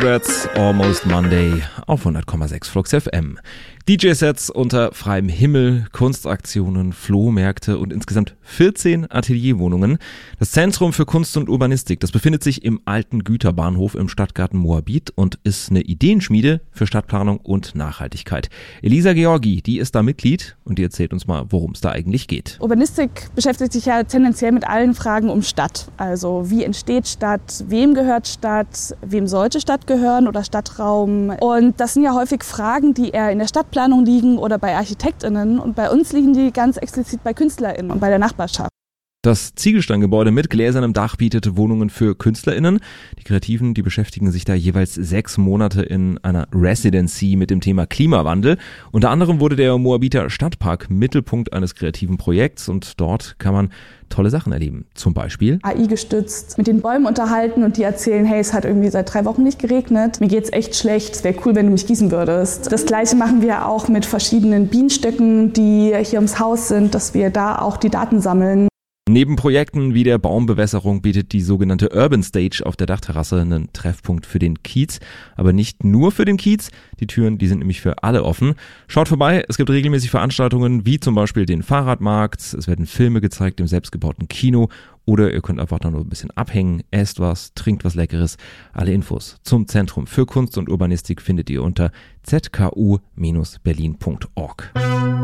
That's Almost Monday auf 100,6 Flux FM. DJ-Sets unter freiem Himmel, Kunstaktionen, Flohmärkte und insgesamt 14 Atelierwohnungen. Das Zentrum für Kunst und Urbanistik, das befindet sich im alten Güterbahnhof im Stadtgarten Moabit und ist eine Ideenschmiede für Stadtplanung und Nachhaltigkeit. Elisa Georgi, die ist da Mitglied und die erzählt uns mal, worum es da eigentlich geht. Urbanistik beschäftigt sich ja tendenziell mit allen Fragen um Stadt. Also wie entsteht Stadt, wem gehört Stadt, wem sollte Stadt gehören oder Stadtraum. Und das sind ja häufig Fragen, die eher in der Stadtplanung liegen oder bei ArchitektInnen. Und bei uns liegen die ganz explizit bei KünstlerInnen und bei der Nachbarschaft. Das Ziegelsteingebäude mit gläsernem Dach bietet Wohnungen für KünstlerInnen. Die Kreativen, die beschäftigen sich da jeweils 6 Monate in einer Residency mit dem Thema Klimawandel. Unter anderem wurde der Moabiter Stadtpark Mittelpunkt eines kreativen Projekts und dort kann man tolle Sachen erleben. Zum Beispiel AI gestützt mit den Bäumen unterhalten und die erzählen, hey, es hat irgendwie seit 3 Wochen nicht geregnet, mir geht's echt schlecht, es wäre cool, wenn du mich gießen würdest. Das Gleiche machen wir auch mit verschiedenen Bienenstöcken, die hier ums Haus sind, dass wir da auch die Daten sammeln. Neben Projekten wie der Baumbewässerung bietet die sogenannte Urban Stage auf der Dachterrasse einen Treffpunkt für den Kiez. Aber nicht nur für den Kiez, die Türen, die sind nämlich für alle offen. Schaut vorbei, es gibt regelmäßig Veranstaltungen wie zum Beispiel den Fahrradmarkt, es werden Filme gezeigt im selbstgebauten Kino oder ihr könnt einfach da nur ein bisschen abhängen, esst was, trinkt was Leckeres. Alle Infos zum Zentrum für Kunst und Urbanistik findet ihr unter zku-berlin.org.